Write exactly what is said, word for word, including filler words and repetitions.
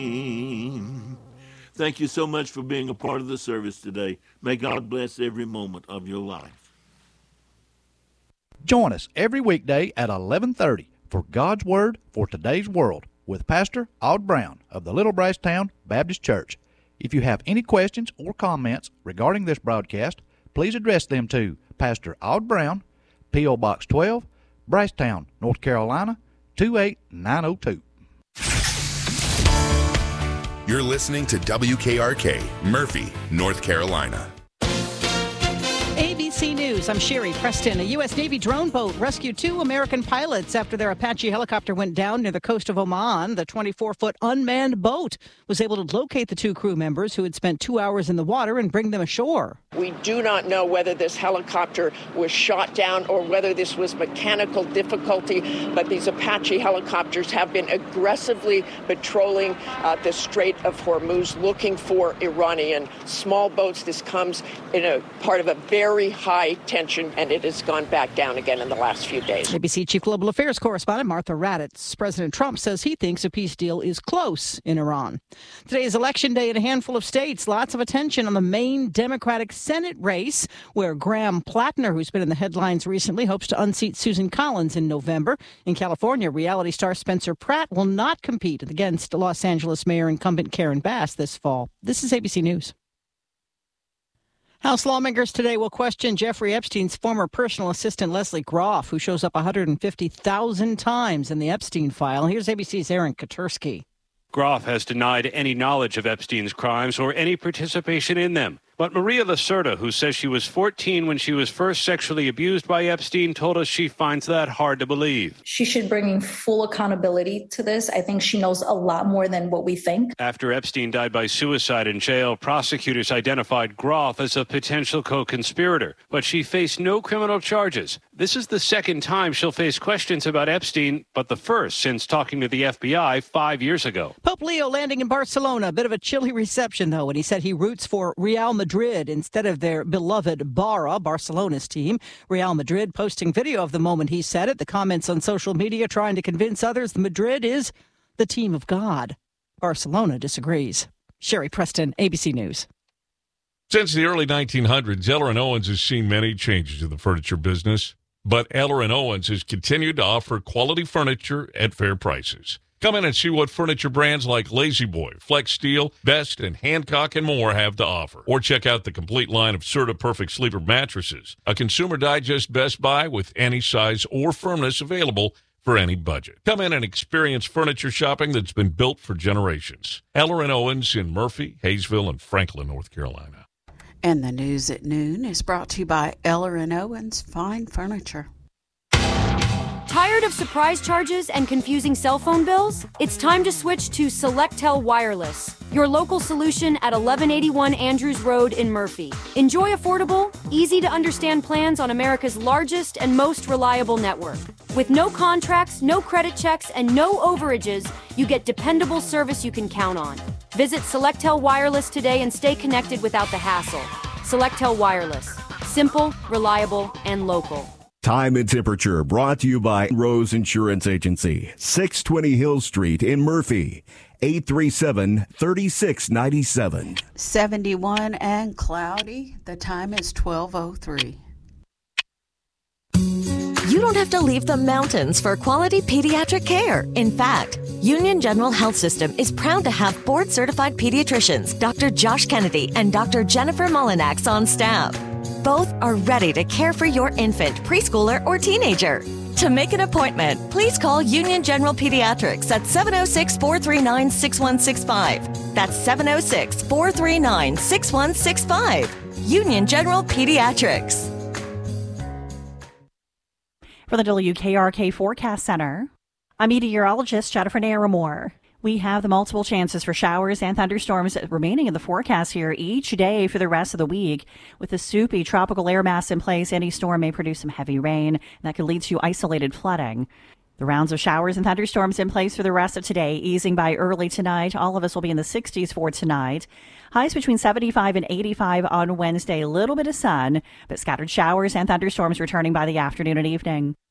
Thank you so much for being a part of the service today. May God bless every moment of your life. Join us every weekday at eleven thirty for God's Word for Today's World with Pastor Aud Brown of the Little Bracetown Baptist Church. If you have any questions or comments regarding this broadcast, please address them to Pastor Aud Brown, P O. Box twelve, Bracetown, North Carolina, two eight nine oh two. You're listening to W K R K, Murphy, North Carolina. A B C News, I'm Sherry Preston. A U S. Navy drone boat rescued two American pilots after their Apache helicopter went down near the coast of Oman. The twenty-four-foot unmanned boat was able to locate the two crew members who had spent two hours in the water and bring them ashore. We do not know whether this helicopter was shot down or whether this was mechanical difficulty, but these Apache helicopters have been aggressively patrolling uh, the Strait of Hormuz looking for Iranian small boats. This comes in a part of a very high tension, and it has gone back down again in the last few days. A B C Chief Global Affairs correspondent Martha Raddatz. President Trump says he thinks a peace deal is close in Iran. Today is Election Day in a handful of states. Lots of attention on the main Democratic Senate race, where Graham Plattner, who's been in the headlines recently, hopes to unseat Susan Collins in November. In California, reality star Spencer Pratt will not compete against Los Angeles Mayor incumbent Karen Bass this fall. This is A B C News. House lawmakers today will question Jeffrey Epstein's former personal assistant, Leslie Groff, who shows up one hundred fifty thousand times in the Epstein file. Here's A B C's Aaron Katursky. Groff has denied any knowledge of Epstein's crimes or any participation in them. But Maria Lacerda, who says she was fourteen when she was first sexually abused by Epstein, told us she finds that hard to believe. She should bring full accountability to this. I think she knows a lot more than what we think. After Epstein died by suicide in jail, prosecutors identified Groff as a potential co-conspirator, but she faced no criminal charges. This is the second time she'll face questions about Epstein, but the first since talking to the F B I five years ago. Pope Leo landing in Barcelona. A bit of a chilly reception, though, when he said he roots for Real Madrid instead of their beloved Barra, Barcelona's team. Real Madrid posting video of the moment he said it. The comments on social media trying to convince others Madrid is the team of God. Barcelona disagrees. Sherry Preston, A B C News. Since the early nineteen hundreds, Eller and Owens has seen many changes to the furniture business, but Eller and Owens has continued to offer quality furniture at fair prices. Come in and see what furniture brands like Lazy Boy, Flex Steel, Best, and Hancock and more have to offer. Or check out the complete line of Serta Perfect Sleeper mattresses, a Consumer Digest Best Buy with any size or firmness available for any budget. Come in and experience furniture shopping that's been built for generations. Eller and Owens in Murphy, Hayesville, and Franklin, North Carolina. And the news at noon is brought to you by Eller and Owens Fine Furniture. Tired of surprise charges and confusing cell phone bills? It's time to switch to Selectel Wireless, your local solution at eleven eighty-one Andrews Road in Murphy. Enjoy affordable, easy-to-understand plans on America's largest and most reliable network. With no contracts, no credit checks, and no overages, you get dependable service you can count on. Visit Selectel Wireless today and stay connected without the hassle. Selectel Wireless. Simple, reliable, and local. Time and temperature brought to you by Rose Insurance Agency, six twenty Hill Street in Murphy, eight three seven, three six nine seven. seventy-one and cloudy. The time is twelve oh three. You don't have to leave the mountains for quality pediatric care. In fact, Union General Health System is proud to have board-certified pediatricians, Doctor Josh Kennedy and Doctor Jennifer Mullinax on staff. Both are ready to care for your infant, preschooler, or teenager. To make an appointment, please call Union General Pediatrics at seven oh six, four three nine, six one six five. That's seven oh six, four three nine, six one six five. Union General Pediatrics. For the W K R K Forecast Center, I'm meteorologist Jennifer Naramore. We have the multiple chances for showers and thunderstorms remaining in the forecast here each day for the rest of the week. With the soupy tropical air mass in place, any storm may produce some heavy rain that could lead to isolated flooding. The rounds of showers and thunderstorms in place for the rest of today, easing by early tonight. All of us will be in the sixties for tonight. Highs between seventy-five and eighty-five on Wednesday. A little bit of sun, but scattered showers and thunderstorms returning by the afternoon and evening.